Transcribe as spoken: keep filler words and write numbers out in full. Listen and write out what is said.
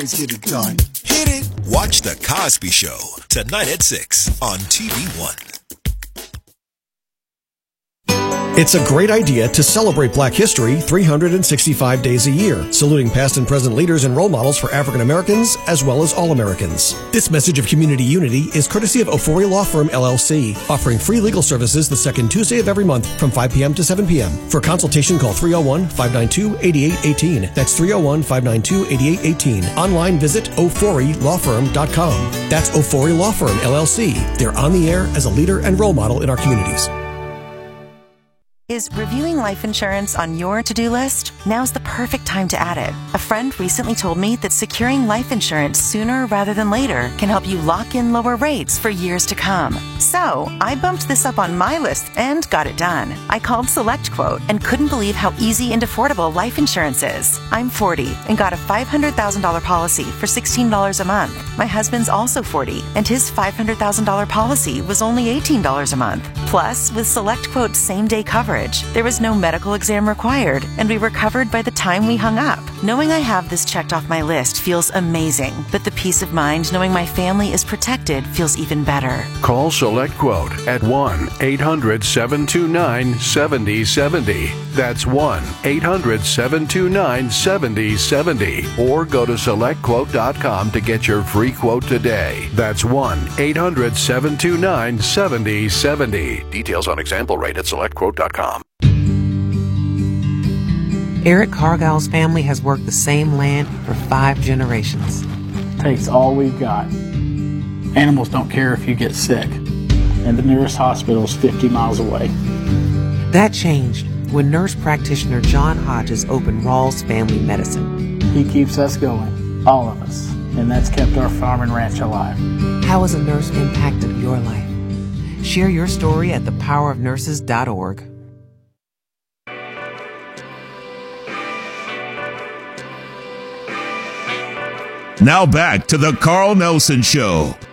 Let's get it done. Hit it. Watch The Cosby Show tonight at six on T V One. It's a great idea to celebrate Black History three hundred sixty-five days a year, saluting past and present leaders and role models for African Americans as well as all Americans. This message of community unity is courtesy of Ofori Law Firm, L L C, offering free legal services the second Tuesday of every month from five p.m. to seven p.m. For consultation, call three oh one, five nine two, eight eight one eight. That's three oh one, five nine two, eight eight one eight. Online, visit ofori law firm dot com. That's Ofori Law Firm, L L C. They're on the air as a leader and role model in our communities. Is reviewing life insurance on your to-do list? Now's the perfect time to add it. A friend recently told me that securing life insurance sooner rather than later can help you lock in lower rates for years to come. So, I bumped this up on my list and got it done. I called SelectQuote and couldn't believe how easy and affordable life insurance is. I'm forty and got a five hundred thousand dollars policy for sixteen dollars a month. My husband's also forty and his five hundred thousand dollars policy was only eighteen dollars a month. Plus, with SelectQuote's same-day coverage, there was no medical exam required, and we were covered by the time we hung up. Knowing I have this checked off my list feels amazing, but the peace of mind knowing my family is protected feels even better. Call SelectQuote at one eight hundred, seven two nine, seven oh seven oh. That's one eight hundred, seven two nine, seven oh seven oh. Or go to select quote dot com to get your free quote today. That's one eight hundred, seven two nine, seven oh seven oh. Details on example rate at select quote dot com. Eric Cargill's family has worked the same land for five generations. Takes all we've got. Animals don't care if you get sick, and the nearest hospital is fifty miles away. That changed when nurse practitioner John Hodges opened Rawls Family Medicine. He keeps us going, all of us, and that's kept our farm and ranch alive. How has a nurse impacted your life? Share your story at the power of nurses dot org. Now back to the Carl Nelson Show